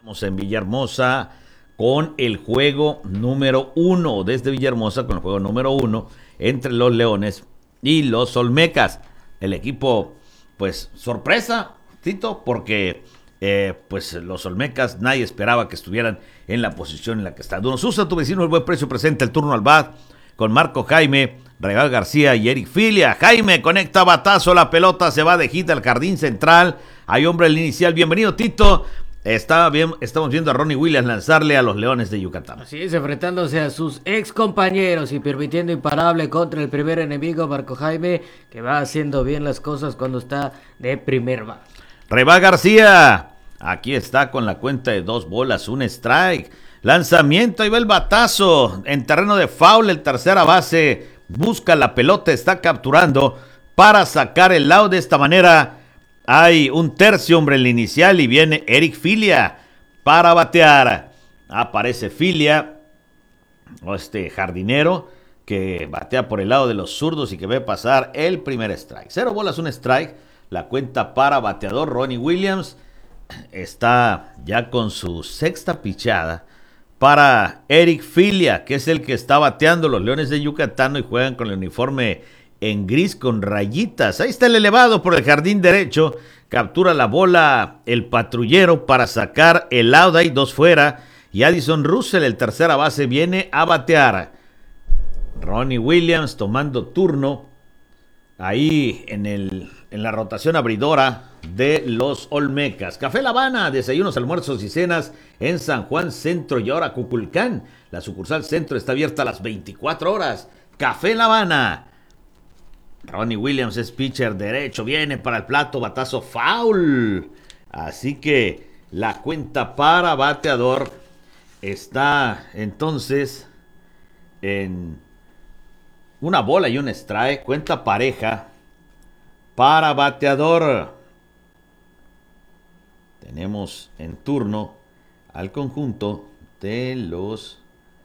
Estamos en Villahermosa con el juego número 1, desde Villahermosa con el juego número 1 entre los Leones y los Olmecas. El equipo, pues, sorpresa, Tito, porque pues los Olmecas nadie esperaba que estuvieran en la posición en la que están. Don Susa, tu vecino, el buen precio, presenta el turno al bat con Marco Jaime, Regal García y Eric Filia. Jaime conecta batazo, la pelota se va de hit al jardín central. Hay hombre el inicial. Bienvenido, Tito. Estamos viendo a Ronnie Williams lanzarle a los Leones de Yucatán. Así es, enfrentándose a sus ex compañeros y permitiendo imparable contra el primer enemigo, Marco Jaime, que va haciendo bien las cosas cuando está de primer bat. Regal García, aquí está con la cuenta de 2 bolas, 1 strike. Lanzamiento, ahí va el batazo en terreno de foul, el tercera base busca la pelota, está capturando para sacar el out. De esta manera hay un tercio hombre en la inicial y viene Eric Filia para batear. Aparece Filia, este jardinero que batea por el lado de los zurdos y que ve pasar el primer strike. 0 bolas, 1 strike. La cuenta para bateador. Ronnie Williams está ya con su sexta pichada para Eric Filia, que es el que está bateando. Los Leones de Yucatán y juegan con el uniforme en gris con rayitas. Ahí está el elevado por el jardín derecho. Captura la bola el patrullero para sacar el out. Hay 2 fuera. Y Addison Russell, el tercera base, viene a batear. Ronnie Williams tomando turno ahí en la rotación abridora de los Olmecas. Café La Habana, desayunos, almuerzos y cenas en San Juan Centro y ahora Cuculcán. La sucursal Centro está abierta a las 24 horas. Café La Habana. Ronnie Williams es pitcher derecho, viene para el plato, batazo foul. Así que la cuenta para bateador está entonces en 1 bola y 1 strike. Cuenta pareja para bateador. Tenemos en turno al conjunto de los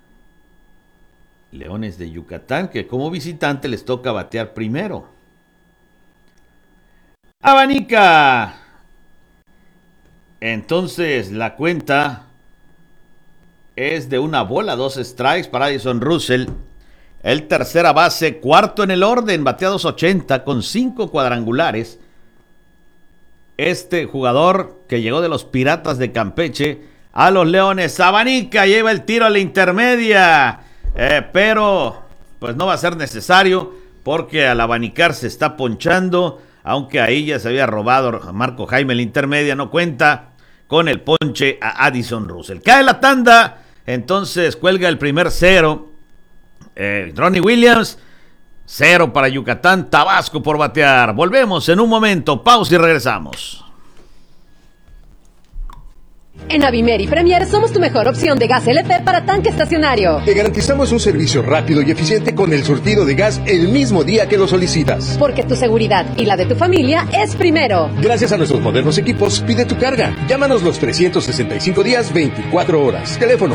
Leones de Yucatán, que como visitante les toca batear primero. Abanica. Entonces la cuenta es de 1 bola, 2 strikes para Addison Russell. El tercera base, cuarto en el orden, bateados 80 con 5 cuadrangulares. Este jugador que llegó de los Piratas de Campeche a los Leones. Abanica, lleva el tiro a la intermedia. Pero pues no va a ser necesario porque al abanicar se está ponchando, aunque ahí ya se había robado a Marco Jaime la intermedia, no cuenta con el ponche a Addison Russell. Cae la tanda, entonces cuelga el primer 0. Ronnie Williams, 0 para Yucatán, Tabasco por batear. Volvemos en un momento, pausa y regresamos. En Avimeri Premier somos tu mejor opción de gas LP para tanque estacionario. Te garantizamos un servicio rápido y eficiente con el surtido de gas el mismo día que lo solicitas. Porque tu seguridad y la de tu familia es primero. Gracias a nuestros modernos equipos, pide tu carga. Llámanos los 365 días, 24 horas. Teléfono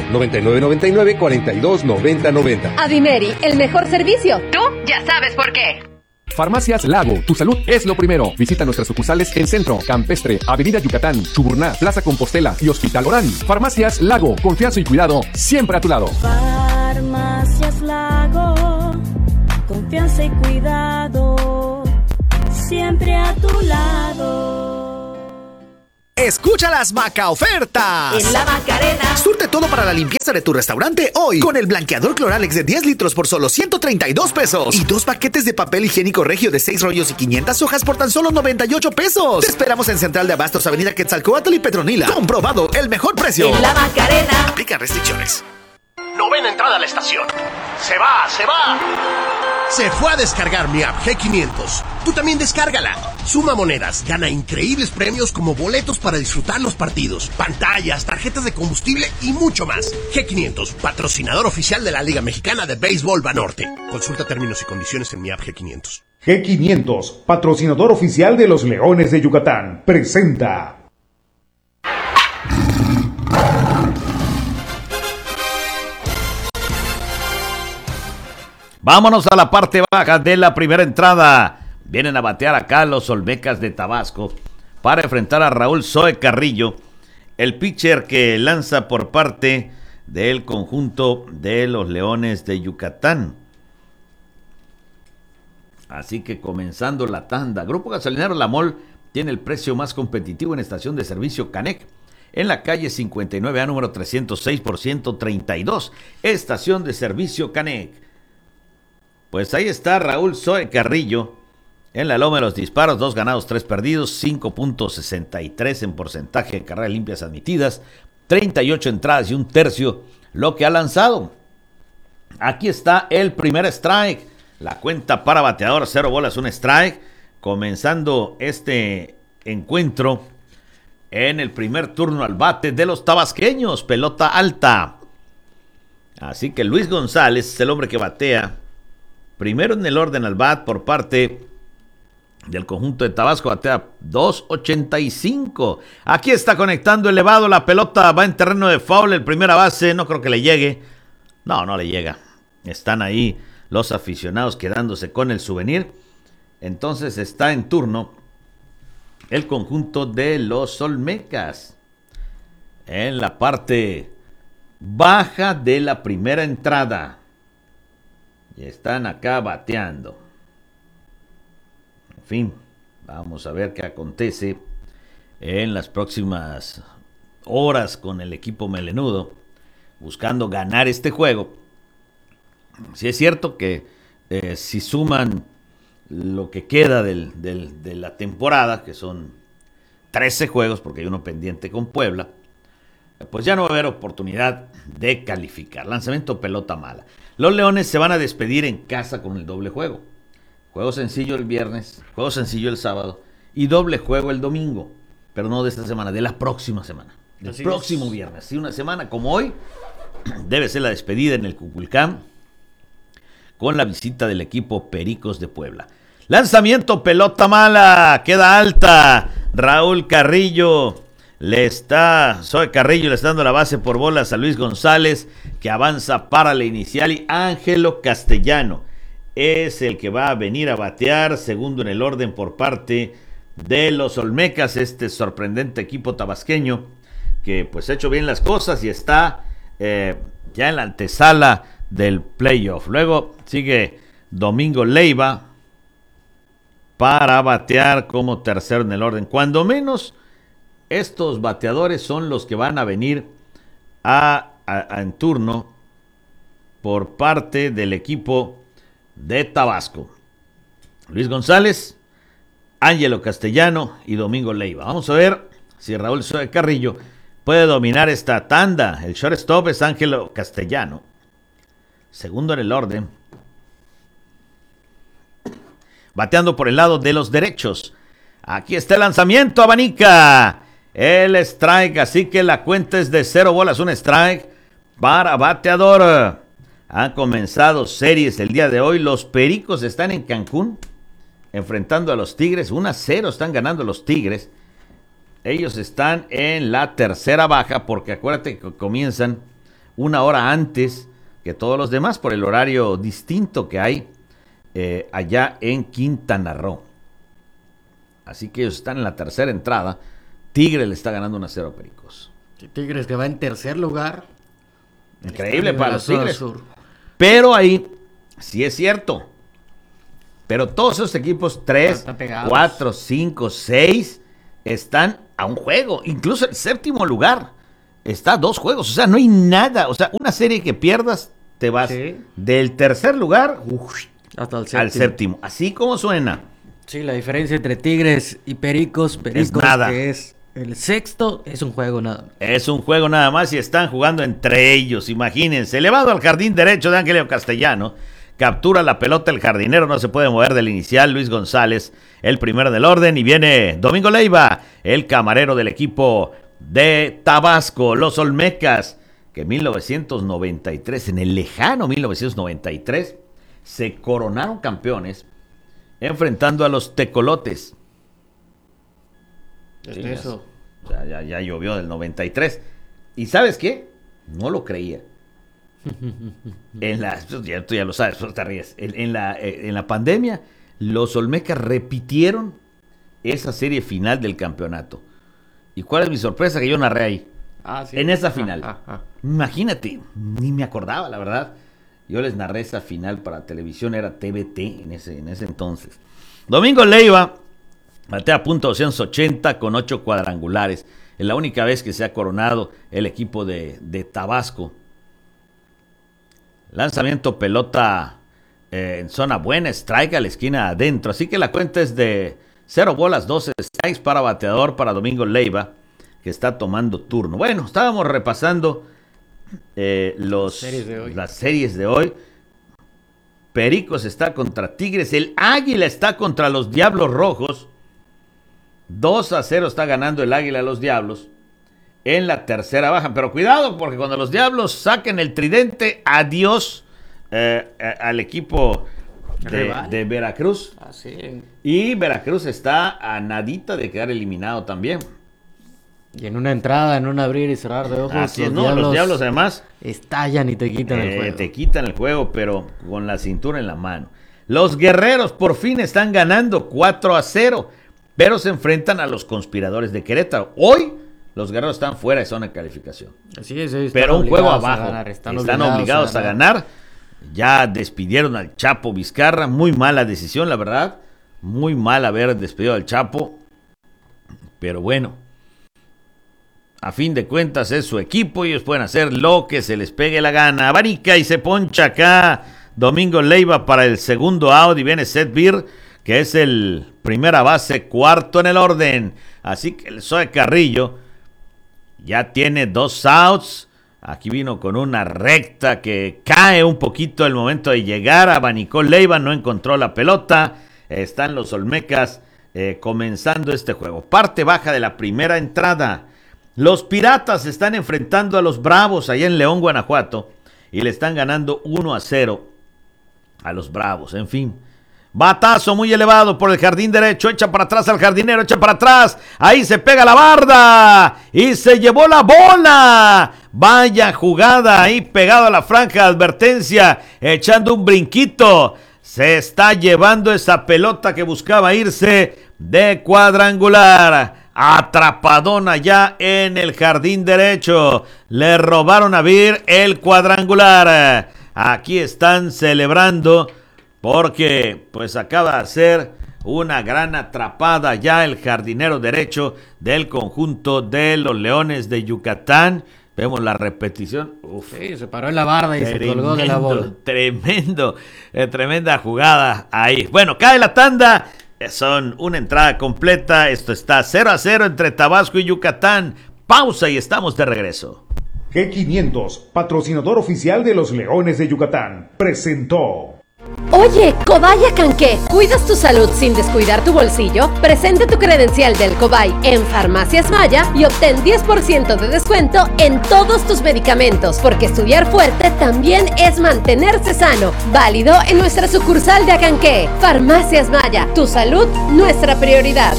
9999-429090. Avimeri, el mejor servicio. Tú ya sabes por qué. Farmacias Lago, tu salud es lo primero. Visita nuestras sucursales en Centro, Campestre, Avenida Yucatán, Chuburná, Plaza Compostela y Hospital Orán. Farmacias Lago, confianza y cuidado siempre a tu lado. Farmacias Lago, confianza y cuidado siempre a tu lado. Escucha las Maca ofertas. En la Macarena. Surte todo para la limpieza de tu restaurante hoy con el blanqueador Cloralex de 10 litros por solo 132 pesos y 2 paquetes de papel higiénico Regio de 6 rollos y 500 hojas por tan solo 98 pesos. Te esperamos en Central de Abastos, Avenida Quetzalcóatl y Petronila. Comprobado, el mejor precio. En la Macarena. Aplican restricciones. Novena entrada a la estación. Se va. Se fue a descargar mi app G500. Tú también descárgala. Suma monedas, gana increíbles premios como boletos para disfrutar los partidos, pantallas, tarjetas de combustible y mucho más. G500, patrocinador oficial de la Liga Mexicana de Béisbol Banorte. Consulta términos y condiciones en mi app G500. G500, patrocinador oficial de los Leones de Yucatán, presenta. Vámonos a la parte baja de la primera entrada. Vienen a batear acá los Olmecas de Tabasco para enfrentar a Raúl Zoe Carrillo el pitcher que lanza por parte del conjunto de los Leones de Yucatán. Así que comenzando la tanda. Grupo Gasolinero La Mol tiene el precio más competitivo en estación de servicio Canec. En la calle 59A, número 306 por 132. Estación de servicio Canec. Pues ahí está Raúl Zoe Carrillo. En la loma de los disparos, 2 ganados, 3 perdidos, 5.63 en porcentaje de carreras limpias admitidas, 38 entradas y un tercio lo que ha lanzado. Aquí está el primer strike. La cuenta para bateador, 0 bolas, 1 strike. Comenzando este encuentro en el primer turno al bate de los tabasqueños. Pelota alta. Así que Luis González es el hombre que batea. Primero en el orden al bat por parte del conjunto de Tabasco, batea 2.85. Aquí está conectando elevado, la pelota va en terreno de foul, el primera base, no creo que le llegue. No le llega. Están ahí los aficionados quedándose con el souvenir. Entonces está en turno el conjunto de los Olmecas. En la parte baja de la primera entrada. Y están acá bateando. En fin, vamos a ver qué acontece en las próximas horas con el equipo melenudo, buscando ganar este juego. Sí es cierto que si suman lo que queda de la temporada, que son 13 juegos, porque hay uno pendiente con Puebla, pues ya no va a haber oportunidad de calificar. Lanzamiento pelota mala. Los Leones se van a despedir en casa con el doble juego. Juego sencillo el viernes, juego sencillo el sábado y doble juego el domingo. Pero no de esta semana, de la próxima semana. Del próximo viernes. Sí, una semana como hoy debe ser la despedida en el Cuculcán con la visita del equipo Pericos de Puebla. Lanzamiento pelota mala, queda alta. Raúl Carrillo Zoe Carrillo le está dando la base por bolas a Luis González, que avanza para la inicial, y Ángelo Castellano es el que va a venir a batear, segundo en el orden por parte de los Olmecas, este sorprendente equipo tabasqueño que pues ha hecho bien las cosas y está ya en la antesala del playoff. Luego sigue Domingo Leiva para batear como tercero en el orden. Cuando menos estos bateadores son los que van a venir en turno por parte del equipo de Tabasco. Luis González, Ángelo Castellano y Domingo Leiva. Vamos a ver si Raúl Zoe Carrillo puede dominar esta tanda. El shortstop es Ángelo Castellano, segundo en el orden, bateando por el lado de los derechos. Aquí está el lanzamiento, abanica el strike, así que la cuenta es de 0 bolas, 1 strike para bateador. Han comenzado series el día de hoy. Los Pericos están en Cancún enfrentando a los Tigres. 1-0 están ganando los Tigres. Ellos están en la tercera baja porque acuérdate que comienzan 1 hora antes que todos los demás por el horario distinto que hay allá en Quintana Roo. Así que ellos están en la tercera entrada. Tigres le está ganando 1-0 a Pericos. Tigres que va en tercer lugar. Increíble para los Tigres. Pero ahí, sí es cierto. Pero todos esos equipos, 3, 4, 5, 6, están a un juego. Incluso el séptimo lugar está a 2 juegos. O sea, no hay nada. O sea, una serie que pierdas, te vas del tercer lugar hasta el al séptimo. Así como suena. Sí, la diferencia entre Tigres y Pericos es nada. Que es el sexto, es un juego nada más. Es un juego nada más y están jugando entre ellos, imagínense. Elevado al jardín derecho de Ángelo Castellano. Captura la pelota el jardinero, no se puede mover del inicial. Luis González, el primero del orden. Y viene Domingo Leiva, el camarero del equipo de Tabasco. Los Olmecas, que en 1993, en el lejano 1993, se coronaron campeones enfrentando a los Tecolotes. Eso. Ya llovió del 93. ¿Y sabes qué? No lo creía. Tú ya lo sabes, pero te ríes. En la pandemia, los Olmecas repitieron esa serie final del campeonato. ¿Y cuál es mi sorpresa? Que yo narré ahí. Sí. En esa final. Imagínate, ni me acordaba, la verdad. Yo les narré esa final para televisión, era TVT en ese entonces. Domingo Leiva batea .280 con 8 cuadrangulares. Es la única vez que se ha coronado el equipo de Tabasco. Lanzamiento, pelota en zona buena, strike a la esquina adentro. Así que la cuenta es de 0 bolas, 12 strikes para bateador para Domingo Leiva, que está tomando turno. Bueno, estábamos repasando las series de hoy. Pericos está contra Tigres. El Águila está contra los Diablos Rojos. 2-0 está ganando el Águila a los Diablos en la tercera baja. Pero cuidado, porque cuando los Diablos saquen el tridente, adiós al equipo de Veracruz. Y Veracruz está a nadita de quedar eliminado también. Y en una entrada, en un abrir y cerrar de ojos, así es, los Diablos además estallan y te quitan el juego. Te quitan el juego, pero con la cintura en la mano. Los Guerreros por fin están ganando 4-0, pero se enfrentan a los Conspiradores de Querétaro. Hoy los Guerreros están fuera de zona de calificación. Así es, pero un juego abajo. Están obligados a ganar. Ya despidieron al Chapo Vizcarra. Muy mala decisión, la verdad. Muy mal haber despedido al Chapo. Pero bueno, a fin de cuentas es su equipo y ellos pueden hacer lo que se les pegue la gana. Abanica y se poncha acá Domingo Leiva para el segundo out y viene Seth Beer, que es el primera base, cuarto en el orden. Así que el Zoe Carrillo ya tiene 2 outs. Aquí vino con una recta que cae un poquito el momento de llegar. Abanicó Leiva, no encontró la pelota. Están los Olmecas comenzando este juego. Parte baja de la primera entrada. Los Piratas están enfrentando a los Bravos allá en León, Guanajuato, y le están ganando 1-0 a los Bravos. En fin, batazo muy elevado por el jardín derecho, echa para atrás al jardinero, echa para atrás, ahí se pega la barda y se llevó la bola. Vaya jugada ahí pegado a la franja de advertencia, echando un brinquito. Se está llevando esa pelota que buscaba irse de cuadrangular. Atrapadona ya en el jardín derecho. Le robaron a Beer el cuadrangular. Aquí están celebrando porque pues acaba de hacer una gran atrapada ya el jardinero derecho del conjunto de los Leones de Yucatán. Vemos la repetición. Sí, se paró en la barda y se colgó de la bola. Tremenda jugada ahí. Bueno, cae la tanda. Son una entrada completa. Esto está 0-0 entre Tabasco y Yucatán. Pausa y estamos de regreso. G500, patrocinador oficial de los Leones de Yucatán, presentó. Oye, Cobay Acanqué, ¿cuidas tu salud sin descuidar tu bolsillo? Presenta tu credencial del Cobay en Farmacias Maya y obtén 10% de descuento en todos tus medicamentos, porque estudiar fuerte también es mantenerse sano. Válido en nuestra sucursal de Acanqué. Farmacias Maya, tu salud, nuestra prioridad.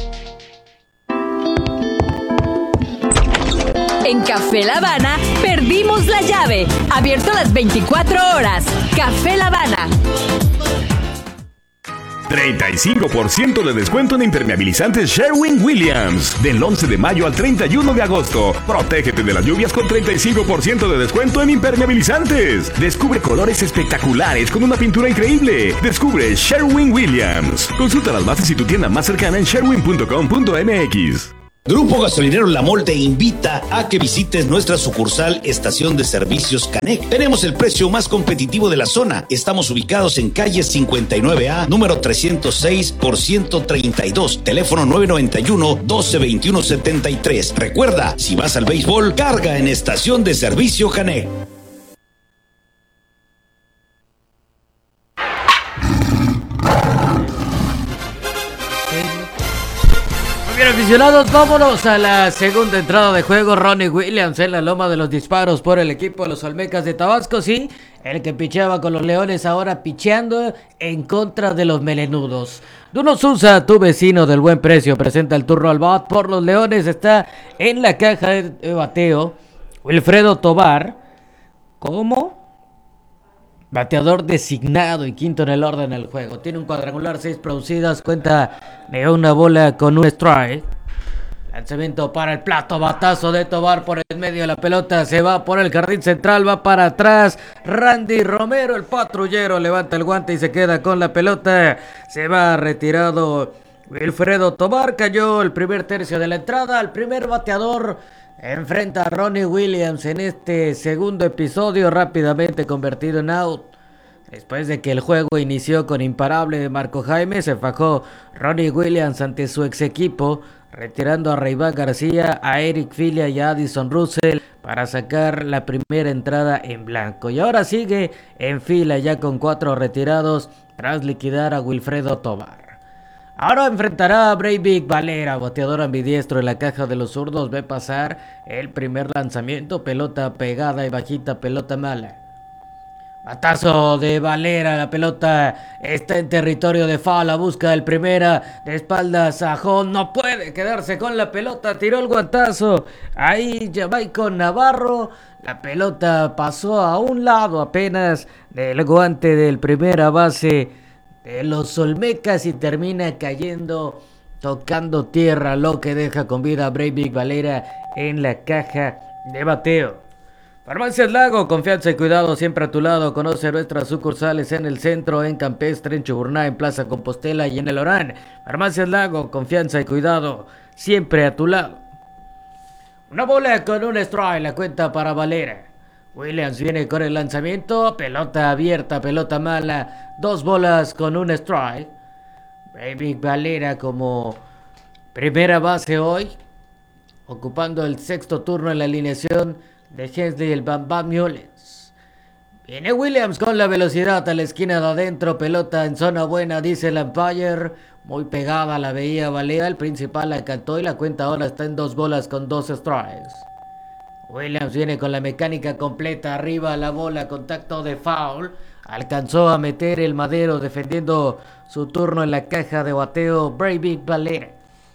En Café La Habana perdimos la llave. Abierto las 24 horas. Café La Habana. 35% de descuento en impermeabilizantes Sherwin-Williams. Del 11 de mayo al 31 de agosto. Protégete de las lluvias con 35% de descuento en impermeabilizantes. Descubre colores espectaculares con una pintura increíble. Descubre Sherwin-Williams. Consulta las bases y tu tienda más cercana en sherwin.com.mx. Grupo Gasolinero La Mol te invita a que visites nuestra sucursal Estación de Servicios Canec. Tenemos el precio más competitivo de la zona. Estamos ubicados en calle 59A, número 306 por 132, teléfono 991-1221-73. Recuerda, si vas al béisbol, carga en Estación de Servicio Canec. Bien, aficionados, vámonos a la segunda entrada de juego. Ronnie Williams en la loma de los disparos por el equipo de los Olmecas de Tabasco. Sí, el que picheaba con los Leones ahora picheando en contra de los Melenudos. Duno Sousa, tu vecino del buen precio, presenta el turno al bat por los Leones. Está en la caja de bateo Wilfredo Tobar como bateador designado y quinto en el orden del juego. Tiene un cuadrangular, 6 producidas, cuenta de una bola con un strike. Lanzamiento para el plato, batazo de Tobar por el medio de la pelota, se va por el jardín central, va para atrás, Randy Romero, el patrullero, levanta el guante y se queda con la pelota, se va retirado Wilfredo Tobar, cayó el primer tercio de la entrada, el primer bateador enfrenta a Ronnie Williams en este segundo episodio, rápidamente convertido en out. Después de que el juego inició con imparable de Marco Jaime, se fajó Ronnie Williams ante su ex equipo, retirando a Reiván García, a Eric Filia y a Addison Russell para sacar la primera entrada en blanco. Y ahora sigue en fila ya con 4 retirados tras liquidar a Wilfredo Tobar. Ahora enfrentará a Breivik Valera, bateador ambidiestro en la caja de los zurdos. Ve pasar el primer lanzamiento, pelota pegada y bajita, pelota mala. Batazo de Valera, la pelota está en territorio de foul, la busca el primera, de espaldas a Jón, no puede quedarse con la pelota, tiró el guantazo, ahí Jamaico Navarro, la pelota pasó a un lado apenas del guante del primera base de los Olmecas y termina cayendo, tocando tierra, lo que deja con vida a Breivik Valera en la caja de bateo. Farmacias Lago, confianza y cuidado siempre a tu lado. Conoce nuestras sucursales en el centro, en Campestre, en Chuburná, en Plaza Compostela y en El Orán. Farmacias Lago, confianza y cuidado siempre a tu lado. Una bola con un strike, la cuenta para Valera. Williams viene con el lanzamiento, pelota abierta, pelota mala, 2 bolas con un strike. Breivik Valera como primera base hoy, ocupando el 6º turno en la alineación de Hensley el Bam Bam Mullens. Viene Williams con la velocidad a la esquina de adentro, pelota en zona buena, dice el umpire, muy pegada la veía Valera, el principal la cantó y la cuenta ahora está en 2 bolas con 2 strikes. Williams viene con la mecánica completa, arriba la bola, contacto de foul, alcanzó a meter el madero defendiendo su turno en la caja de bateo Breivik Valera.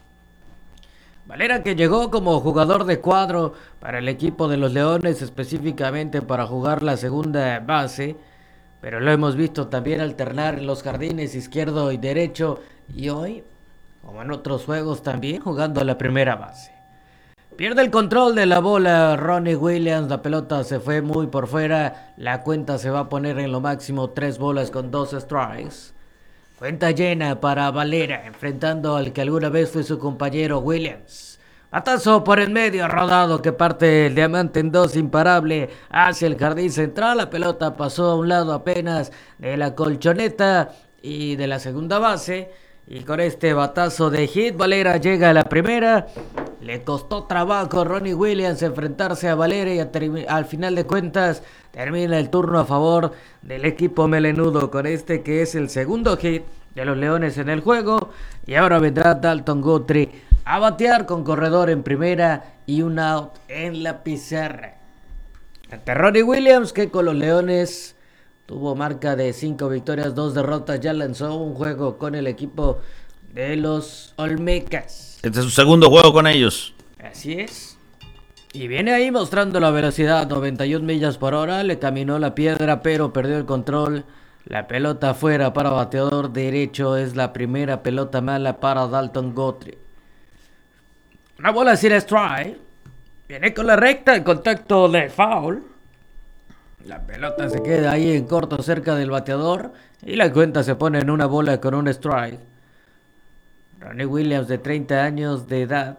Valera que llegó como jugador de cuadro para el equipo de los Leones, específicamente para jugar la segunda base, pero lo hemos visto también alternar en los jardines izquierdo y derecho, y hoy, como en otros juegos también, jugando la primera base. Pierde el control de la bola Ronnie Williams, la pelota se fue muy por fuera, la cuenta se va a poner en lo máximo 3 bolas con 2 strikes. Cuenta llena para Valera, enfrentando al que alguna vez fue su compañero Williams. Batazo por el medio, rodado que parte el diamante en 2, imparable hacia el jardín central. La pelota pasó a un lado apenas de la colchoneta y de la segunda base. Y con este batazo de hit, Valera llega a la primera. Le costó trabajo a Ronnie Williams enfrentarse a Valera y al final de cuentas termina el turno a favor del equipo melenudo con este que es el segundo hit de los Leones en el juego. Y ahora vendrá Dalton Guthrie a batear con corredor en primera y un out en la pizarra. Ante Ronnie Williams, que con los Leones tuvo marca de 5 victorias, 2 derrotas, ya lanzó un juego con el equipo de los Olmecas. Este es su segundo juego con ellos. Así es. Y viene ahí mostrando la velocidad, 91 millas por hora, le caminó la piedra pero perdió el control. La pelota afuera para bateador derecho, es la primera pelota mala para Dalton Guthrie. Una bola sin strike. Viene con la recta, el contacto de foul. La pelota se queda ahí en corto cerca del bateador y la cuenta se pone en una bola con un strike. Ronnie Williams, de 30 años de edad,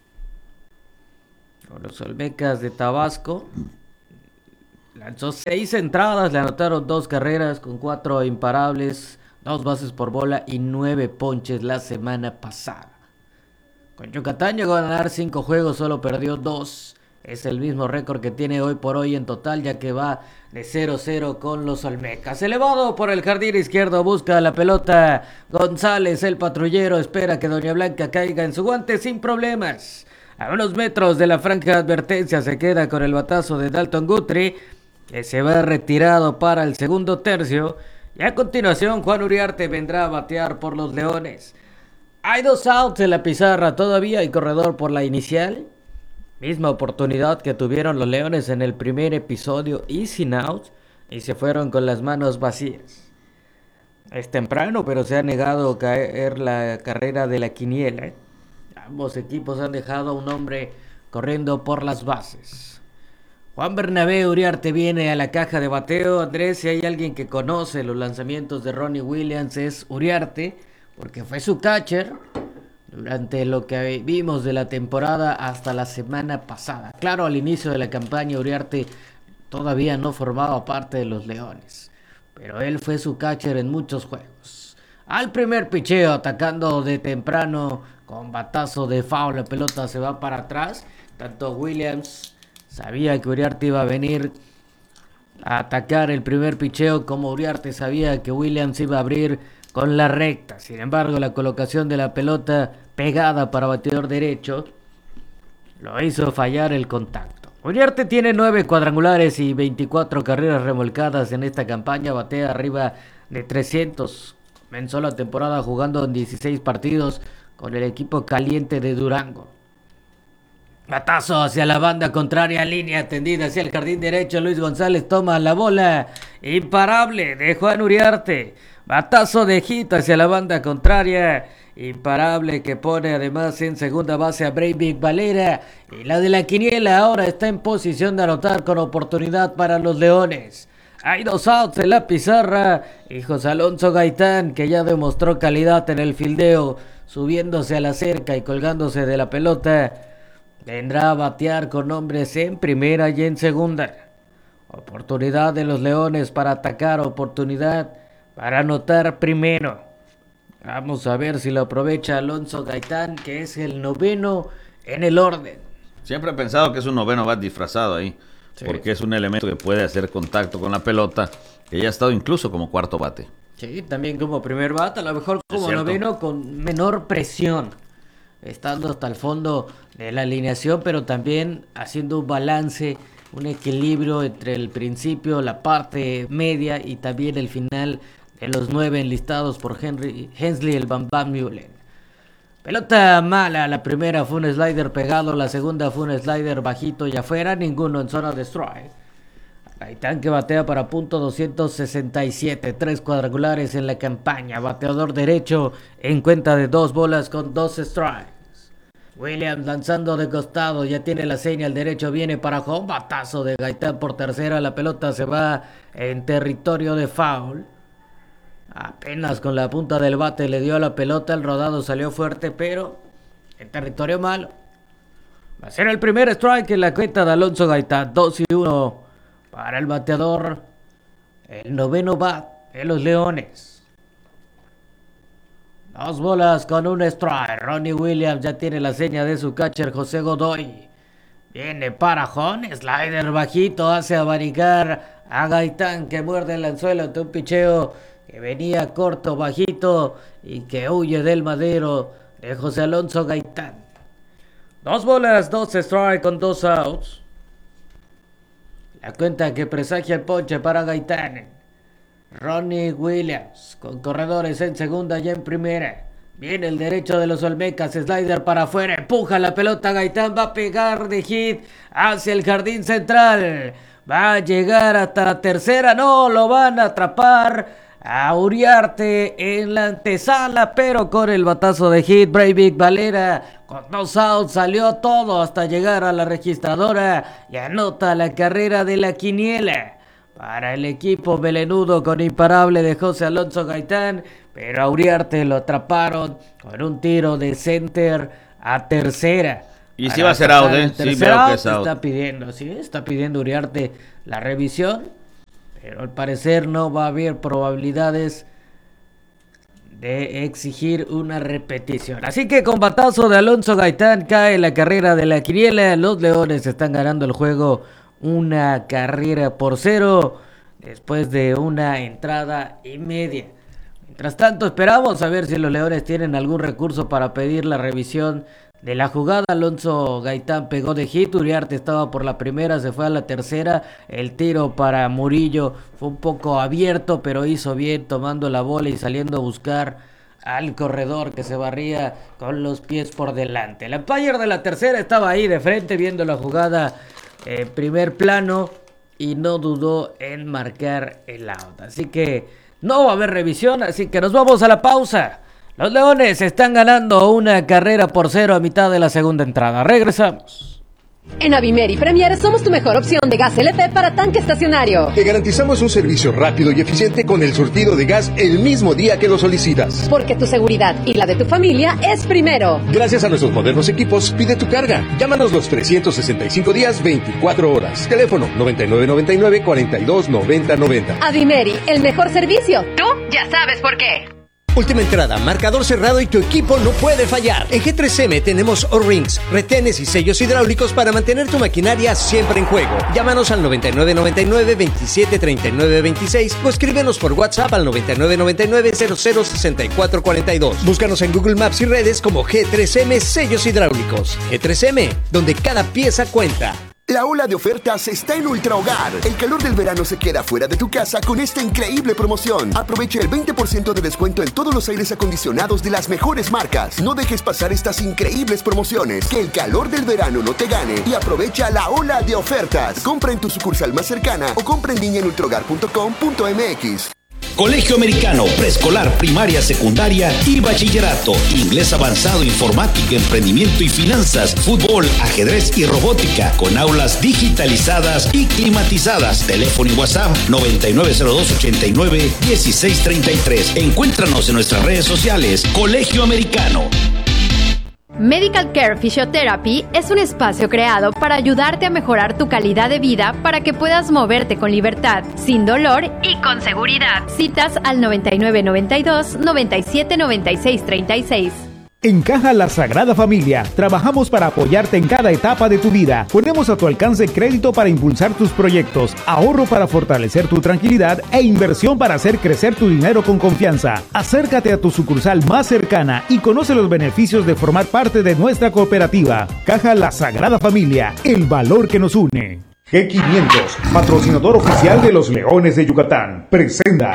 con los Olmecas de Tabasco, lanzó 6 entradas, le anotaron 2 carreras con 4 imparables, 2 bases por bola y 9 ponches la semana pasada. Con Yucatán llegó a ganar 5 juegos, solo perdió 2. Es el mismo récord que tiene hoy por hoy en total, ya que va de 0-0 con los Olmecas. Elevado por el jardín izquierdo, busca la pelota González, el patrullero, espera que Doña Blanca caiga en su guante sin problemas. A unos metros de la franja de advertencia se queda con el batazo de Dalton Guthrie, que se va retirado para el segundo tercio. Y a continuación Juan Uriarte vendrá a batear por los Leones. Hay 2 outs en la pizarra, todavía hay corredor por la inicial. Misma oportunidad que tuvieron los Leones en el primer episodio y sin outs, y se fueron con las manos vacías. Es temprano, pero se ha negado a caer la carrera de la quiniela. Ambos equipos han dejado a un hombre corriendo por las bases. Juan Bernabé Uriarte viene a la caja de bateo. Andrés, si hay alguien que conoce los lanzamientos de Ronnie Williams es Uriarte, porque fue su catcher durante lo que vimos de la temporada hasta la semana pasada. Claro, al inicio de la campaña Uriarte todavía no formaba parte de los Leones, pero él fue su catcher en muchos juegos. Al primer picheo, atacando de temprano con batazo de foul, la pelota se va para atrás. Tanto Williams sabía que Uriarte iba a venir a atacar el primer picheo, como Uriarte sabía que Williams iba a abrir con la recta. Sin embargo, la colocación de la pelota pegada para bateador derecho lo hizo fallar el contacto. Uriarte tiene 9 cuadrangulares y 24 carreras remolcadas en esta campaña. Batea arriba de 300. Comenzó la temporada jugando en 16 partidos con el equipo caliente de Durango. Batazo hacia la banda contraria, línea tendida hacia el jardín derecho. Luis González toma la bola. Imparable de Juan Uriarte. Batazo de hit hacia la banda contraria. Imparable, que pone además en segunda base a Breivik Valera. Y la de la quiniela ahora está en posición de anotar con oportunidad para los Leones. Hay 2 outs en la pizarra. Y José Alonso Gaitán, que ya demostró calidad en el fildeo, subiéndose a la cerca y colgándose de la pelota, vendrá a batear con hombres en primera y en segunda. Oportunidad de los Leones para atacar, oportunidad para anotar primero. Vamos a ver si lo aprovecha Alonso Gaitán, que es el noveno en el orden. Siempre he pensado que es un noveno bat disfrazado ahí, sí, porque es un elemento que puede hacer contacto con la pelota, que ya ha estado incluso como cuarto bate. Sí, también como primer bat, a lo mejor como noveno con menor presión, estando hasta el fondo de la alineación, pero también haciendo un balance, un equilibrio entre el principio, la parte media y también el final de los 9 enlistados por Hensley el Bam Bam Mullen. Pelota mala, la primera fue un slider pegado, la segunda fue un slider bajito y afuera, ninguno en zona de strike. Gaitán, que batea para punto .267, 3 cuadrangulares en la campaña, bateador derecho en cuenta de 2 bolas con 2 strikes. Williams lanzando de costado, ya tiene la señal derecho, viene para home, batazo de Gaitán por tercera, la pelota se va en territorio de foul. Apenas con la punta del bate le dio a la pelota, el rodado salió fuerte, pero en territorio malo. Va a ser el primer strike en la cuenta de Alonso Gaitán, 2-1 para el bateador, el noveno bat de los Leones. 2 bolas con un strike. Ronnie Williams ya tiene la seña de su catcher José Godoy. Viene para home, slider bajito, hace abanicar a Gaitán, que muerde el anzuelo ante un picheo que venía corto, bajito y que huye del madero de José Alonso Gaitán. 2 bolas, 2 strike con 2 outs. La cuenta que presagia el ponche para Gaitán. Ronnie Williams con corredores en segunda y en primera. Viene el derecho de los Olmecas, slider para afuera, empuja la pelota, Gaitán va a pegar de hit hacia el jardín central. Va a llegar hasta la tercera, no, lo van a atrapar a Uriarte en la antesala, pero con el batazo de hit, Breivik Valera con 2 outs salió todo hasta llegar a la registradora y anota la carrera de la quiniela para el equipo melenudo con imparable de José Alonso Gaitán, pero a Uriarte lo atraparon con un tiro de center a tercera. Y si va a ser out, sí veo que es out. Está pidiendo Uriarte la revisión, pero al parecer no va a haber probabilidades de exigir una repetición. Así que con batazo de Alonso Gaitán cae la carrera de la quiniela. Los Leones están ganando el juego 1-0 después de 1 entrada y media. Mientras tanto, esperamos a ver si los Leones tienen algún recurso para pedir la revisión de la jugada. Alonso Gaitán pegó de hit, Uriarte estaba por la primera, se fue a la tercera. El tiro para Murillo fue un poco abierto, pero hizo bien tomando la bola y saliendo a buscar al corredor que se barría con los pies por delante. El umpire de la tercera estaba ahí de frente viendo la jugada en primer plano y no dudó en marcar el out. Así que no va a haber revisión, así que nos vamos a la pausa. Los Leones están ganando 1-0 a mitad de la segunda entrada. Regresamos. En Avimeri Premier somos tu mejor opción de gas LP para tanque estacionario. Te garantizamos un servicio rápido y eficiente con el surtido de gas el mismo día que lo solicitas. Porque tu seguridad y la de tu familia es primero. Gracias a nuestros modernos equipos, pide tu carga. Llámanos los 365 días, 24 horas. Teléfono 9999-429090. Avimeri, el mejor servicio. Tú ya sabes por qué. Última entrada, marcador cerrado y tu equipo no puede fallar. En G3M tenemos O-Rings, retenes y sellos hidráulicos para mantener tu maquinaria siempre en juego. Llámanos al 9999-273926 o escríbenos por WhatsApp al 9999-006442. Búscanos en Google Maps y redes como G3M Sellos Hidráulicos. G3M, donde cada pieza cuenta. La ola de ofertas está en Ultra Hogar. El calor del verano se queda fuera de tu casa con esta increíble promoción. Aprovecha el 20% de descuento en todos los aires acondicionados de las mejores marcas. No dejes pasar estas increíbles promociones. Que el calor del verano no te gane y aprovecha la ola de ofertas. Compra en tu sucursal más cercana o compra en línea en ultrahogar.com.mx. Colegio Americano, preescolar, primaria, secundaria y bachillerato. Inglés avanzado, informática, emprendimiento y finanzas, fútbol, ajedrez y robótica, con aulas digitalizadas y climatizadas. Teléfono y WhatsApp 9902-89-1633. Encuéntranos en nuestras redes sociales. Colegio Americano. Medical Care Physiotherapy es un espacio creado para ayudarte a mejorar tu calidad de vida para que puedas moverte con libertad, sin dolor y con seguridad. Citas al 9992-979636. En Caja La Sagrada Familia, trabajamos para apoyarte en cada etapa de tu vida. Ponemos a tu alcance crédito para impulsar tus proyectos, ahorro para fortalecer tu tranquilidad e inversión para hacer crecer tu dinero con confianza. Acércate a tu sucursal más cercana y conoce los beneficios de formar parte de nuestra cooperativa. Caja La Sagrada Familia, el valor que nos une. G500, patrocinador oficial de los Leones de Yucatán, presenta.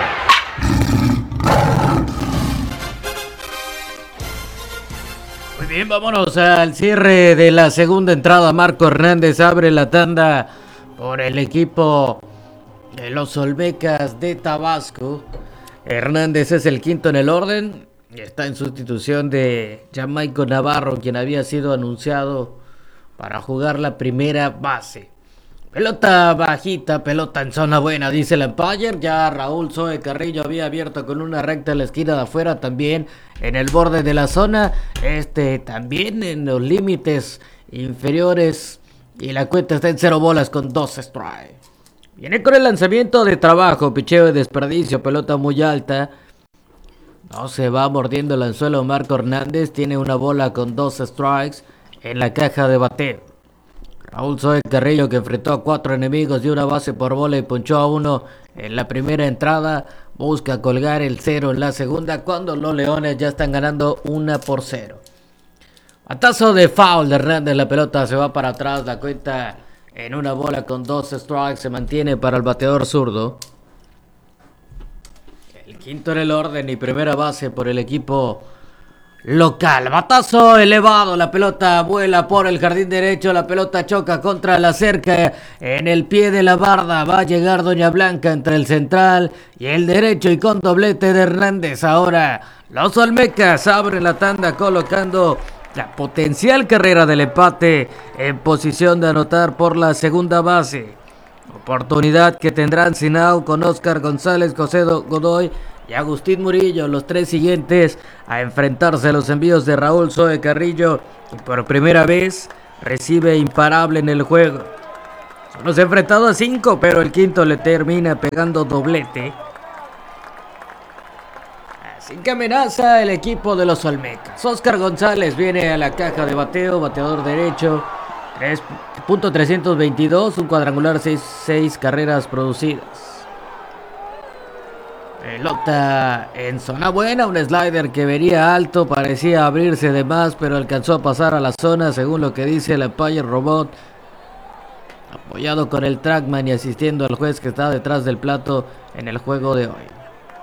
Bien, vámonos al cierre de la segunda entrada. Marco Hernández abre la tanda por el equipo de los Olmecas de Tabasco. Hernández es el quinto en el orden. Está en sustitución de Jamaico Navarro, quien había sido anunciado para jugar la primera base. Pelota bajita, pelota en zona buena, dice el umpire. Ya Raúl Zoe Carrillo había abierto con una recta en la esquina de afuera, también en el borde de la zona. También en los límites inferiores. Y la cuenta está en 0 bolas con 2 strikes. Viene con el lanzamiento de trabajo, picheo de desperdicio, pelota muy alta. No se va mordiendo el anzuelo Marco Hernández. Tiene una bola con 2 strikes en la caja de bateo. Raúl Zoe Carrillo, que enfrentó a 4 enemigos y una base por bola y ponchó a 1 en la primera entrada, busca colgar el 0 en la segunda cuando los Leones ya están ganando 1-0. Batazo de foul de Hernández, la pelota se va para atrás, la cuenta en una bola con 2 strikes se mantiene para el bateador zurdo. El quinto en el orden y primera base por el equipo local. Batazo elevado, la pelota vuela por el jardín derecho, la pelota choca contra la cerca en el pie de la barda. Va a llegar Doña Blanca entre el central y el derecho y con doblete de Hernández. Ahora los Olmecas abren la tanda colocando la potencial carrera del empate en posición de anotar por la segunda base. Oportunidad que tendrán Sinao con Oscar González, José Godoy y Agustín Murillo, los 3 siguientes a enfrentarse a los envíos de Raúl Zoe Carrillo, y por primera vez recibe imparable en el juego. Solo se ha enfrentado a 5, pero el quinto le termina pegando doblete. Así que amenaza el equipo de los Olmecas. Oscar González viene a la caja de bateo, bateador derecho, 3.322, un cuadrangular, 6 carreras producidas. Pelota en zona buena, un slider que venía alto, parecía abrirse de más, pero alcanzó a pasar a la zona, según lo que dice el umpire Robot, apoyado con el trackman y asistiendo al juez que está detrás del plato en el juego de hoy.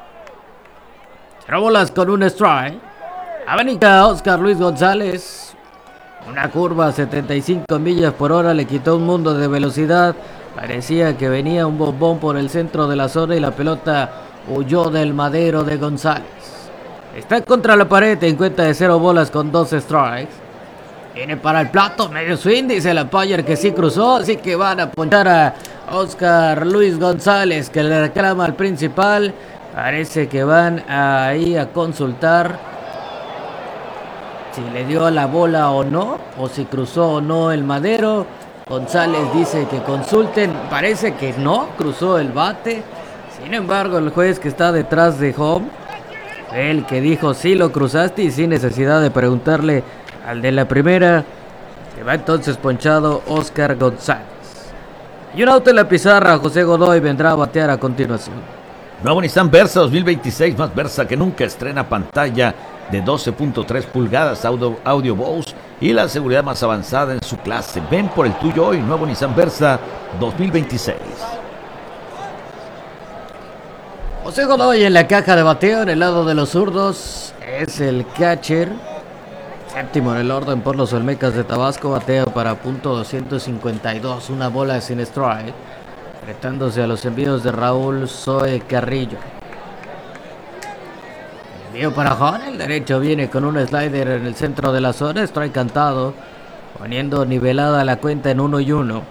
0 bolas con un strike. Abanica Oscar Luis González. Una curva a 75 millas por hora le quitó un mundo de velocidad. Parecía que venía un bombón por el centro de la zona y la pelota huyó del madero de González. Está contra la pared en cuenta de 0 bolas con 2 strikes. Viene para el plato, medio swing, dice el umpire que sí cruzó, así que van a ponchar a Oscar Luis González, que le reclama al principal. Parece que van ahí a consultar si le dio la bola o no, o si cruzó o no el madero. González dice que consulten, parece que no cruzó el bate. Sin embargo, el juez que está detrás de home, el que dijo sí lo cruzaste y sin necesidad de preguntarle al de la primera, que va entonces ponchado Oscar González. Y un auto en la pizarra, José Godoy vendrá a batear a continuación. Nuevo Nissan Versa 2026, más Versa que nunca, estrena pantalla de 12.3 pulgadas, audio Bose y la seguridad más avanzada en su clase. Ven por el tuyo hoy, nuevo Nissan Versa 2026. José Godoy en la caja de bateo, en el lado de los zurdos, es el catcher. Séptimo en el orden por los Olmecas de Tabasco, batea para .252, una bola sin strike, enfrentándose a los envíos de Raúl Zoe Carrillo. Envío para Juan, el derecho viene con un slider en el centro de la zona, strike cantado, poniendo nivelada la cuenta en 1-1.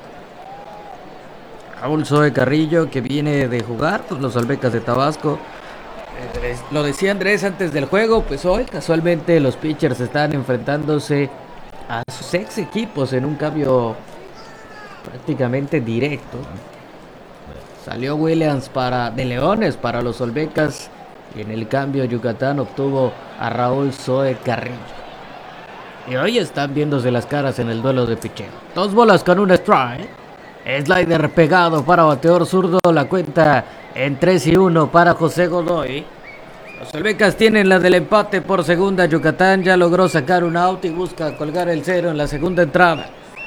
Raúl Zoe Carrillo, que viene de jugar por los Olmecas de Tabasco. Lo decía Andrés antes del juego, pues hoy casualmente los pitchers están enfrentándose a sus ex equipos en un cambio prácticamente directo. Salió Williams de Leones para los Olmecas y en el cambio Yucatán obtuvo a Raúl Zoe Carrillo. Y hoy están viéndose las caras en el duelo de picheo. 2 bolas con un strike. Slider pegado para bateador zurdo, la cuenta en 3-1 para José Godoy. Los Olmecas tienen la del empate por segunda. Yucatán ya logró sacar un out y busca colgar el 0 en la segunda entrada.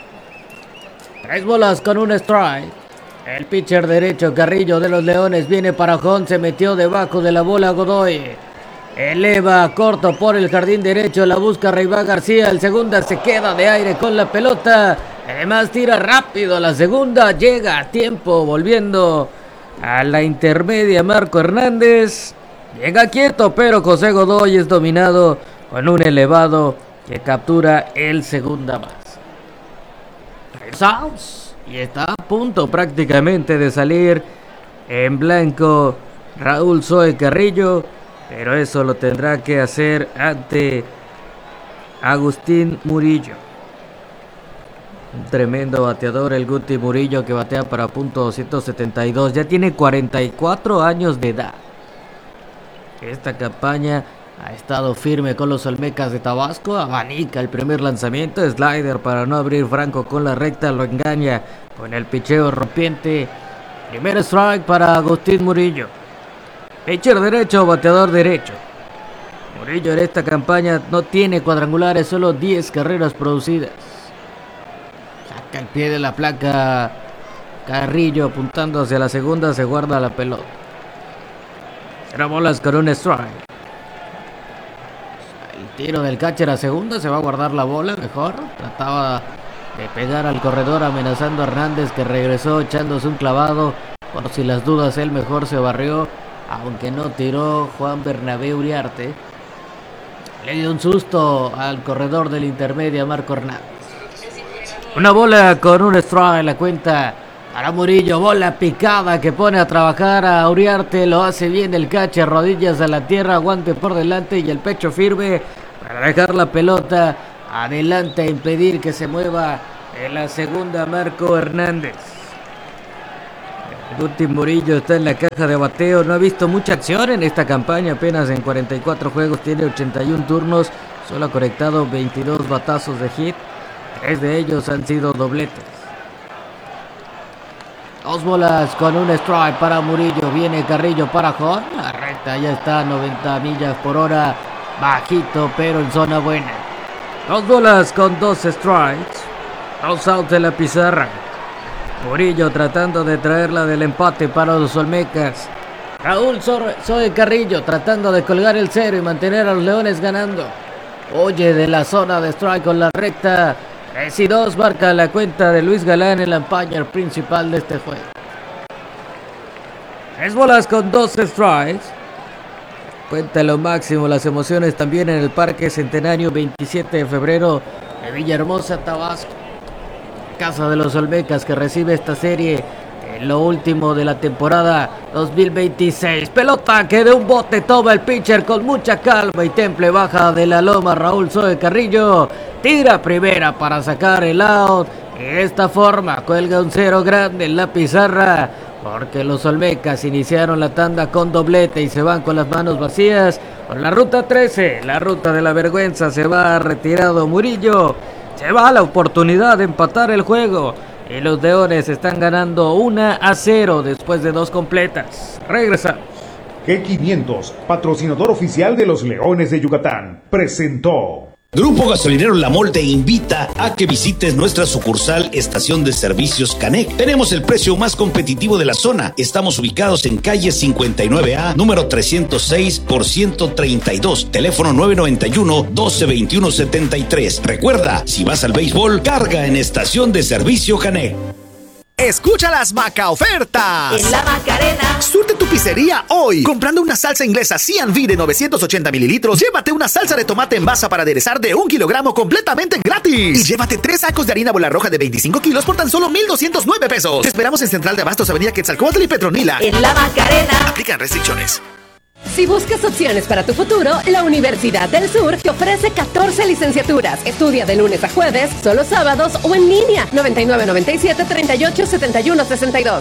3 bolas con un strike. El pitcher derecho Carrillo de los Leones viene para Jon, se metió debajo de la bola Godoy. Eleva corto por el jardín derecho, la busca Reiván García, el segunda se queda de aire con la pelota. Además tira rápido la segunda, llega a tiempo volviendo a la intermedia Marco Hernández. Llega quieto, pero José Godoy es dominado con un elevado que captura el segunda base. 3 outs y está a punto prácticamente de salir en blanco Raúl Zoe Carrillo, pero eso lo tendrá que hacer ante Agustín Murillo. Un tremendo bateador el Guti Murillo, que batea para .272. Ya tiene 44 años de edad. Esta campaña ha estado firme con los Olmecas de Tabasco. Abanica el primer lanzamiento. Slider para no abrir franco con la recta. Lo engaña con el picheo rompiente. Primer strike para Agustín Murillo. Pitcher derecho, bateador derecho. Murillo en esta campaña no tiene cuadrangulares, solo 10 carreras producidas. Saca el pie de la placa Carrillo apuntando hacia la segunda, se guarda la pelota. 0 bolas con un strike. El tiro del catcher a segunda, se va a guardar la bola mejor. Trataba de pegar al corredor amenazando a Hernández, que regresó echándose un clavado. Por si las dudas, él mejor se barrió, aunque no tiró Juan Bernabé Uriarte. Le dio un susto al corredor del intermedio Marco Hernández. Una bola con un strike en la cuenta para Murillo. Bola picada que pone a trabajar a Uriarte. Lo hace bien el catcher, rodillas a la tierra, guante por delante y el pecho firme para dejar la pelota adelante e impedir que se mueva en la segunda Marco Hernández. Guti Murillo está en la caja de bateo, no ha visto mucha acción en esta campaña, apenas en 44 juegos, tiene 81 turnos, solo ha conectado 22 batazos de hit, 3 de ellos han sido dobletes. 2 bolas con un strike para Murillo, viene Carrillo para Jon, la recta ya está a 90 millas por hora, bajito pero en zona buena. 2 bolas con 2 strikes, 2 outs de la pizarra. Murillo tratando de traerla del empate para los Olmecas. Raúl Zoe Carrillo tratando de colgar el 0 y mantener a los Leones ganando. Oye de la zona de strike con la recta. 3-2 marca la cuenta de Luis Galán, el umpire principal de este juego. 3 bolas con 2 strikes. Cuenta lo máximo, las emociones también en el Parque Centenario 27 de febrero de Villahermosa, Tabasco. Casa de los Olmecas que recibe esta serie en lo último de la temporada 2026. Pelota que de un bote toma el pitcher con mucha calma y temple, baja de la loma Raúl Zoe Carrillo. Tira primera para sacar el out. De esta forma cuelga un 0 grande en la pizarra, porque los Olmecas iniciaron la tanda con doblete y se van con las manos vacías. Por la ruta 13, la ruta de la vergüenza, se va retirado Murillo. Se va la oportunidad de empatar el juego. Y los Leones están ganando 1-0 después de 2 completas. Regresamos. G500, patrocinador oficial de los Leones de Yucatán, presentó. Grupo Gasolinero La Mol te invita a que visites nuestra sucursal Estación de Servicios Canec. Tenemos el precio más competitivo de la zona. Estamos ubicados en calle 59A, número 306 por 132, teléfono 991-1221-73. Recuerda, si vas al béisbol, carga en Estación de Servicio Canec. Escucha las Maca ofertas En la Macarena. Surte tu pizzería hoy. Comprando una salsa inglesa C&V de 980 mililitros, llévate una salsa de tomate en basa para aderezar de 1 kilogramo completamente gratis. Y llévate 3 sacos de harina bola roja de 25 kilos por tan solo 1,209 pesos. Te esperamos en Central de Abastos, Avenida Quetzalcóatl y Petronila. En la Macarena. Aplican restricciones. Si buscas opciones para tu futuro, la Universidad del Sur te ofrece 14 licenciaturas. Estudia de lunes a jueves, solo sábados o en línea. 9997-387162.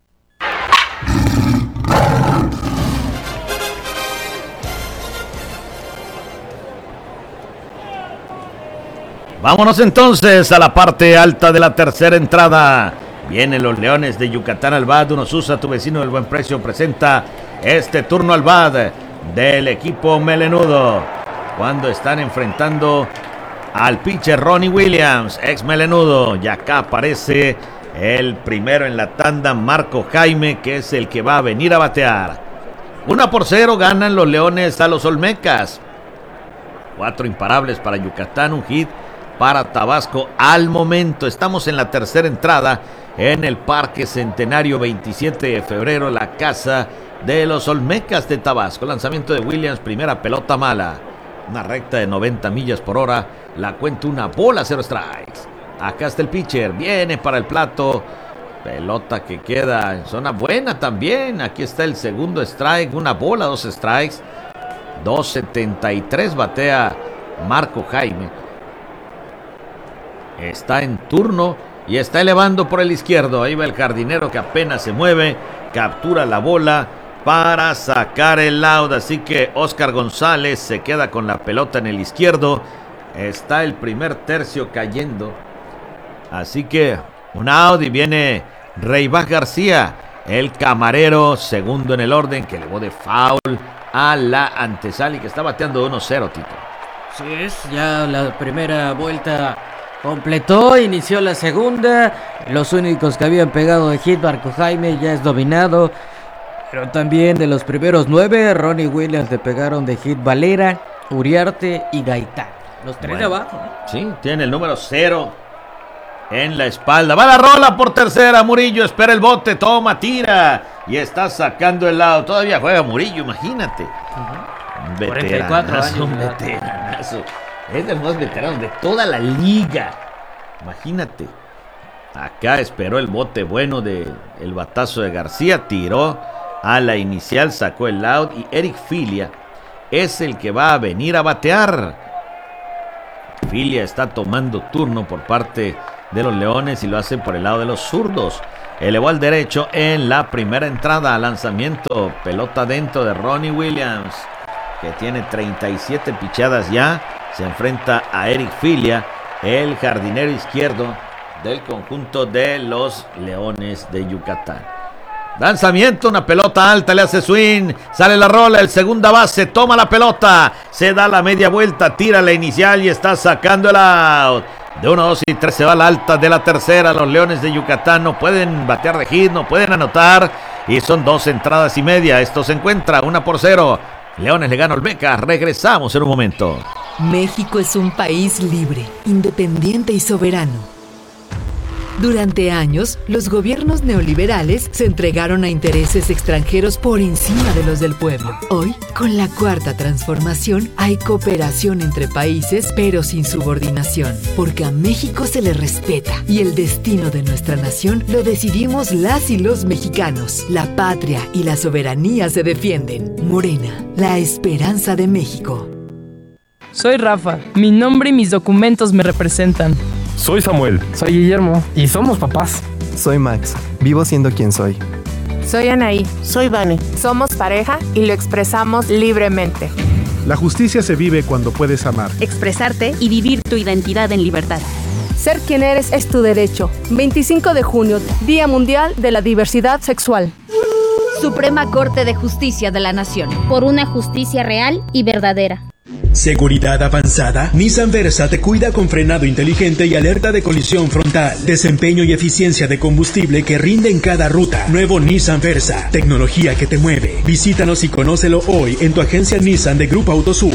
Vámonos entonces a la parte alta de la tercera entrada. Vienen los Leones de Yucatán al bat. Unosusa, tu vecino del buen precio, presenta este turno al bat del equipo melenudo, cuando están enfrentando al pitcher Ronnie Williams, ex melenudo. Y acá aparece el primero en la tanda, Marco Jaime, que es el que va a venir a batear. 1-0 ganan los Leones a los Olmecas. 4 imparables para Yucatán, un hit para Tabasco. Al momento estamos en la tercera entrada en el Parque Centenario 27 de febrero, la casa de los Olmecas de Tabasco. Lanzamiento de Williams, primera pelota mala. Una recta de 90 millas por hora. La cuenta, una bola, 0 strikes. Acá está el pitcher, viene para el plato. Pelota que queda en zona buena también. Aquí está el segundo strike, una bola, 2 strikes. 2.73 batea Marco Jaime. Está en turno y está elevando por el izquierdo. Ahí va el jardinero que apenas se mueve. Captura la bola para sacar el out. Así que Oscar González se queda con la pelota en el izquierdo. Está el primer tercio cayendo. Así que un out y viene Reibaj García, el camarero, segundo en el orden, que elevó de foul a la antesala y que está bateando 1-0, Tito. Sí, es ya la primera vuelta completó, inició la segunda. Los únicos que habían pegado de hit, Marco Jaime ya es dominado. Pero también de los primeros 9, Ronnie Williams le pegaron de hit Valera, Uriarte y Gaitán. Los 3 de abajo. Sí, tiene el número 0 en la espalda. Va la rola por tercera. Murillo espera el bote, toma, tira. Y está sacando el lado. Todavía juega Murillo, imagínate. Un veteranazo, un veteranazo. Es de los más veteranos de toda la liga. Imagínate. Acá esperó el bote bueno del batazo de García. Tiró a la inicial, sacó el out. Y Eric Filia es el que va a venir a batear. Filia está tomando turno por parte de los Leones y lo hace por el lado de los zurdos. Elevó al derecho en la primera entrada. Lanzamiento, pelota dentro de Ronnie Williams, que tiene 37 pichadas ya. Se enfrenta a Eric Filia, el jardinero izquierdo del conjunto de los Leones de Yucatán. Lanzamiento, una pelota alta, le hace swing, sale la rola, el segunda base, toma la pelota, se da la media vuelta, tira la inicial y está sacando el out. De 1, 2 y 3 se va la alta de la tercera. Los Leones de Yucatán no pueden batear de hit, no pueden anotar. Y son 2 entradas y media. Esto se encuentra 1-0. Leones le gana Olmecas. Regresamos en un momento. México es un país libre, independiente y soberano. Durante años, los gobiernos neoliberales se entregaron a intereses extranjeros por encima de los del pueblo. Hoy, con la cuarta transformación, hay cooperación entre países, pero sin subordinación, porque a México se le respeta y el destino de nuestra nación lo decidimos las y los mexicanos. La patria y la soberanía se defienden. Morena, la esperanza de México. Soy Rafa, mi nombre y mis documentos me representan. Soy Samuel. Soy Guillermo. Y somos papás. Soy Max. Vivo siendo quien soy. Soy Anaí. Soy Vane. Somos pareja y lo expresamos libremente. La justicia se vive cuando puedes amar, expresarte y vivir tu identidad en libertad. Ser quien eres es tu derecho. 25 de junio, Día Mundial de la Diversidad Sexual. Suprema Corte de Justicia de la Nación. Por una justicia real y verdadera. Seguridad avanzada. Nissan Versa te cuida con frenado inteligente y alerta de colisión frontal. Desempeño y eficiencia de combustible que rinde en cada ruta. Nuevo Nissan Versa. Tecnología que te mueve. Visítanos y conócelo hoy en tu agencia Nissan de Grupo Autosur.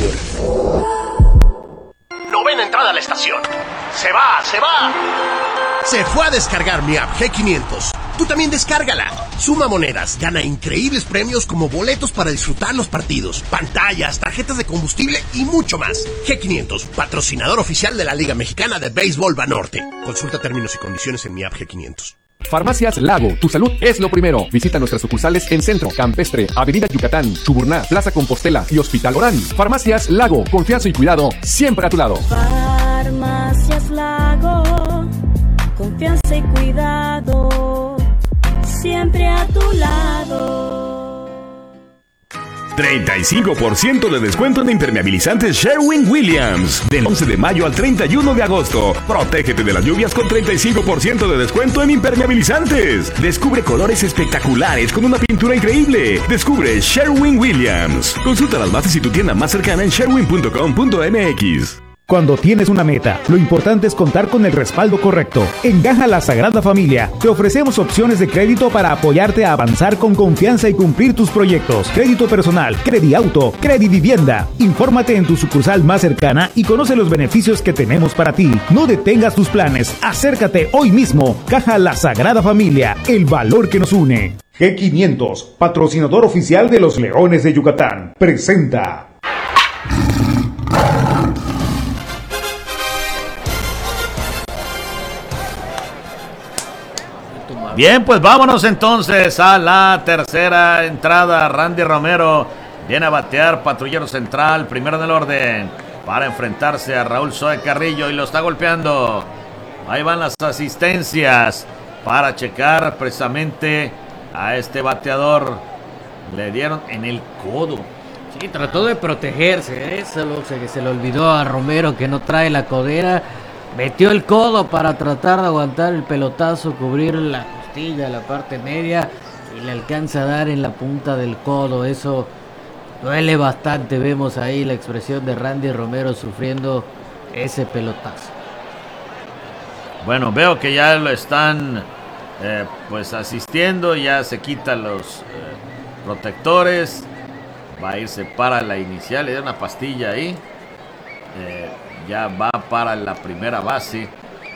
Novena entrada a la estación. Se va, se va. Se fue a descargar mi app G500. Tú también descárgala. Suma monedas, gana increíbles premios como boletos para disfrutar los partidos, pantallas, tarjetas de combustible y mucho más. G500, patrocinador oficial de la Liga Mexicana de Béisbol Banorte. Consulta términos y condiciones en mi app G500. Farmacias Lago, tu salud es lo primero. Visita nuestras sucursales en Centro, Campestre, Avenida Yucatán, Chuburná, Plaza Compostela y Hospital Orán. Farmacias Lago, confianza y cuidado siempre a tu lado. Farmacias Lago, confianza y cuidado siempre a tu lado. 35% de descuento en impermeabilizantes Sherwin-Williams. Del 11 de mayo al 31 de agosto. Protégete de las lluvias con 35% de descuento en impermeabilizantes. Descubre colores espectaculares con una pintura increíble. Descubre Sherwin-Williams. Consulta las bases y tu tienda más cercana en sherwin.com.mx. Cuando tienes una meta, lo importante es contar con el respaldo correcto. En Caja La Sagrada Familia te ofrecemos opciones de crédito para apoyarte a avanzar con confianza y cumplir tus proyectos. Crédito personal, Crediauto, Credivivienda. Infórmate en tu sucursal más cercana y conoce los beneficios que tenemos para ti. No detengas tus planes, acércate hoy mismo. Caja La Sagrada Familia, el valor que nos une. G500, patrocinador oficial de los Leones de Yucatán, presenta. Bien, pues vámonos entonces a la tercera entrada. Randy Romero viene a batear, patrullero central, primero del orden, para enfrentarse a Raúl Zoe Carrillo y lo está golpeando. Ahí van las asistencias para checar precisamente a este bateador. Le dieron en el codo. Sí, trató de protegerse, se le olvidó a Romero que no trae la codera. Metió el codo para tratar de aguantar el pelotazo, cubrir la costilla, la parte media, y le alcanza a dar en la punta del codo. Eso duele bastante. Vemos ahí la expresión de Randy Romero sufriendo ese pelotazo. Bueno, veo que ya lo están pues asistiendo, ya se quitan los protectores. Va a irse para la inicial, le da una pastilla ahí. Ya va para la primera base,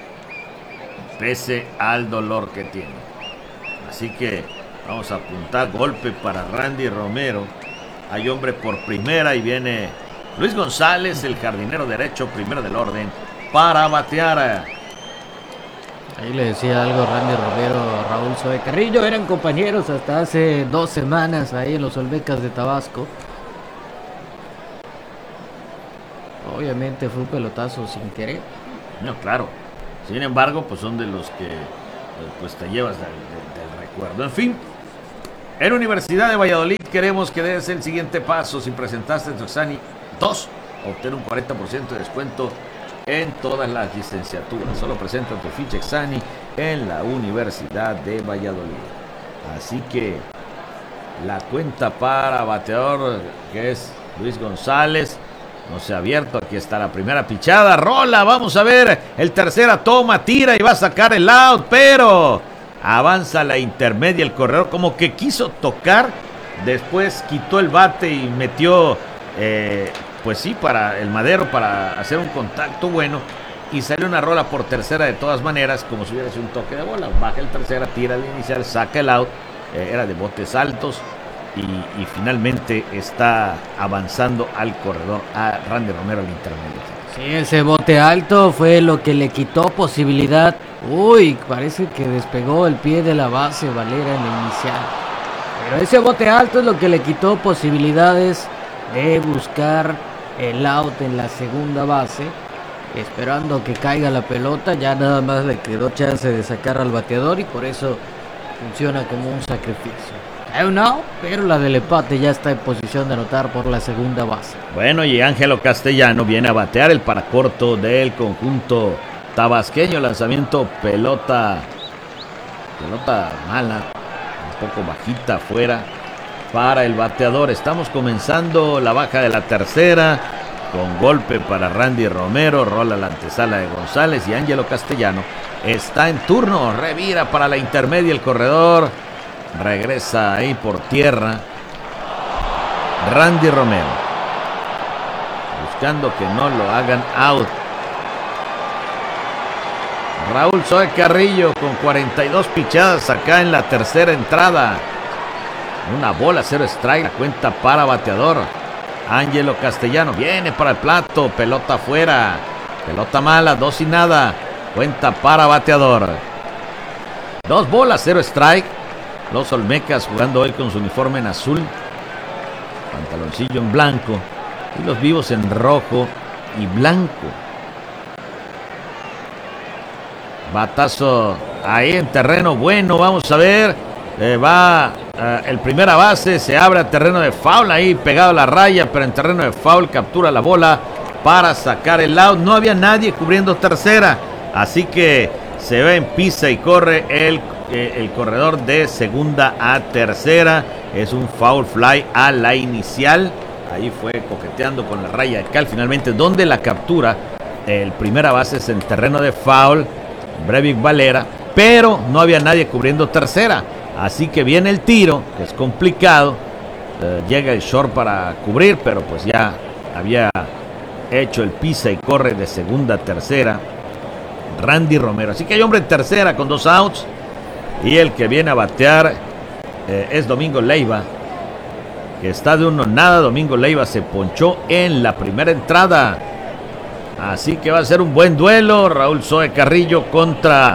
pese al dolor que tiene. Así que vamos a apuntar golpe para Randy Romero. Hay hombre por primera y viene Luis González, el jardinero derecho, primero del orden, para batear. Ahí le decía algo Randy Romero a Raúl Zoe Carrillo. Eran compañeros hasta hace 2 semanas ahí en los Olmecas de Tabasco. Obviamente fue un pelotazo sin querer. No, claro. Sin embargo, pues son de los que pues te llevas del recuerdo. En fin, en Universidad de Valladolid queremos que des el siguiente paso. Si presentaste en tu examen 2, obtén un 40% de descuento en todas las licenciaturas. Solo presenta tu ficha examen en la Universidad de Valladolid. Así que la cuenta para bateador, que es Luis González, no se ha abierto. Aquí está la primera pichada. Rola, vamos a ver. El tercera toma, tira y va a sacar el out, pero avanza la intermedia. El corredor como que quiso tocar, después quitó el bate y metió pues sí, para el madero, para hacer un contacto bueno, y salió una rola por tercera de todas maneras, como si hubiera sido un toque de bola. Baja el tercera, tira el inicial, saca el out, era de botes altos y finalmente está avanzando al corredor a Randy Romero al intermedio. Sí, ese bote alto fue lo que le quitó posibilidad. Uy, parece que despegó el pie de la base Valera en la inicial. Pero ese bote alto es lo que le quitó posibilidades de buscar el out en la segunda base. Esperando que caiga la pelota, ya nada más le quedó chance de sacar al bateador y por eso funciona como un sacrificio. Hay un out, pero la del empate ya está en posición de anotar por la segunda base. Bueno, y Ángelo Castellano viene a batear el paracorto del conjunto tabasqueño. Lanzamiento, pelota mala, un poco bajita afuera para el bateador. Estamos comenzando la baja de la tercera, con golpe para Randy Romero, rola la antesala de González y Ángelo Castellano está en turno, revira para la intermedia el corredor, regresa ahí por tierra Randy Romero, buscando que no lo hagan out. Raúl Zoe Carrillo con 42 pichadas acá en la tercera entrada, una bola, 0 strike, la cuenta para bateador. Ángelo Castellano viene para el plato, pelota afuera, pelota mala, 2 y nada, cuenta para bateador. 2 bolas, 0 strike. Los Olmecas jugando hoy con su uniforme en azul, pantaloncillo en blanco y los Vivos en rojo y blanco. Batazo ahí en terreno bueno, vamos a ver. Va el primera base, se abre a terreno de foul, ahí pegado a la raya, pero en terreno de foul captura la bola para sacar el out. No había nadie cubriendo tercera, así que se ve en pisa y corre el corredor de segunda a tercera. Es un foul fly a la inicial, ahí fue coqueteando con la raya de cal, finalmente donde la captura el primera base es en terreno de foul, Brevik Valera, pero no había nadie cubriendo tercera. Así que viene el tiro, que es complicado. Llega el short para cubrir, pero pues ya había hecho el pisa y corre de segunda a tercera Randy Romero. Así que hay hombre en tercera con 2 outs. Y el que viene a batear es Domingo Leiva, que está de 1-0. Domingo Leiva se ponchó en la primera entrada. Así que va a ser un buen duelo. Raúl Zoe Carrillo contra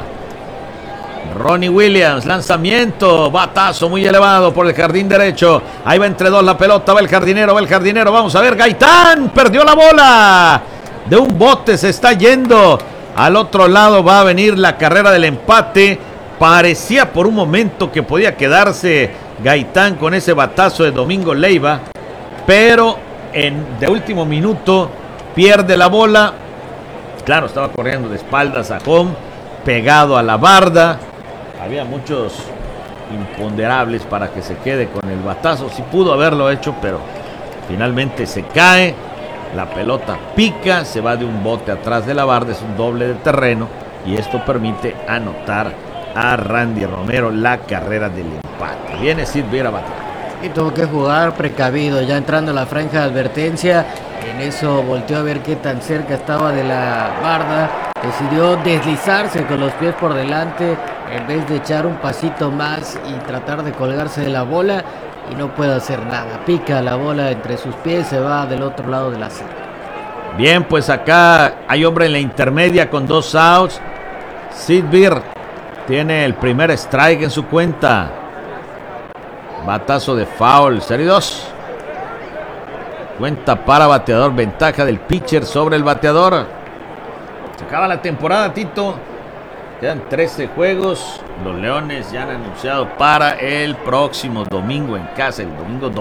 Ronnie Williams, lanzamiento, batazo muy elevado por el jardín derecho, ahí va entre dos la pelota, va el jardinero, vamos a ver, Gaitán perdió la bola, de un bote se está yendo, al otro lado va a venir la carrera del empate, parecía por un momento que podía quedarse Gaitán con ese batazo de Domingo Leiva, pero de último minuto pierde la bola, claro, estaba corriendo de espaldas a home, pegado a la barda. Había muchos imponderables para que se quede con el batazo. Sí pudo haberlo hecho, pero finalmente se cae. La pelota pica, se va de un bote atrás de la barda. Es un doble de terreno y esto permite anotar a Randy Romero la carrera del empate. Viene Sid Beer a batear. Y tuvo que jugar precavido, ya entrando a la franja de advertencia. En eso volteó a ver qué tan cerca estaba de la barda. Decidió deslizarse con los pies por delante en vez de echar un pasito más y tratar de colgarse de la bola, y no puede hacer nada. Pica la bola entre sus pies, se va del otro lado de la cerca. Bien, pues acá hay hombre en la intermedia con 2 outs. Sid Beer tiene el primer strike en su cuenta. Batazo de foul, serie 2. Cuenta para bateador, ventaja del pitcher sobre el bateador. Se acaba la temporada, Tito. Quedan 13 juegos. Los Leones ya han anunciado para el próximo domingo en casa, el domingo 2